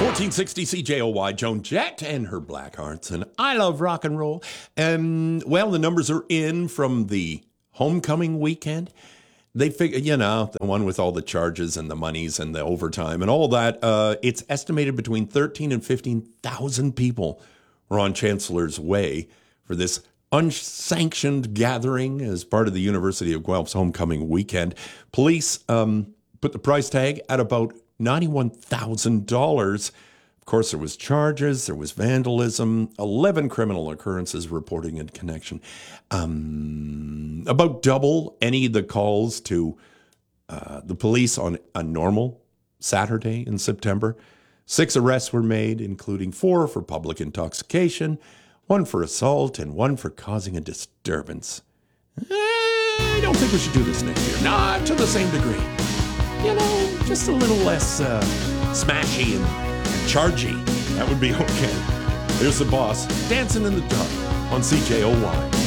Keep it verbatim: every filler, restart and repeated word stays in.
fourteen sixty C J O Y, Joan Jett and her Black Hearts, and I love rock and roll. And, well, the numbers are in from the homecoming weekend. They figure, you know, the one with all the charges and the monies and the overtime and all that, uh, it's estimated between thirteen and fifteen thousand people were on Chancellor's Way for this unsanctioned gathering as part of the University of Guelph's homecoming weekend. Police um, put the price tag at about ninety-one thousand dollars. Of course, there was charges, there was vandalism, eleven criminal occurrences reporting in connection. Um, about double any of the calls to uh, the police on a normal Saturday in September. Six arrests were made, including four for public intoxication, one for assault, and one for causing a disturbance. I don't think we should do this next year. Not to the same degree. You know, just a little less uh, smashy and, and chargy. That would be okay. There's the boss dancing in the dark on C J O Y.